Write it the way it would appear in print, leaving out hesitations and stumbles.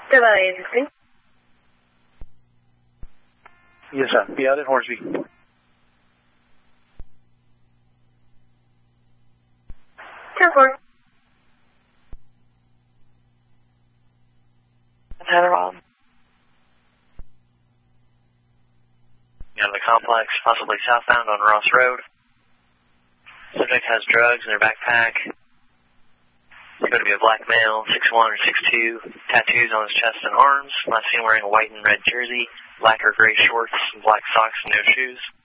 Stella Agency. Yes, sir. Be out in Hornsby. 10-4. Heather Rob. Out of the complex, possibly southbound on Ross Road. Subject has drugs in their backpack. It's going to be a black male, 6'1 or 6'2, tattoos on his chest and arms. Last seen wearing a white and red jersey, black or gray shorts, and black socks and no shoes.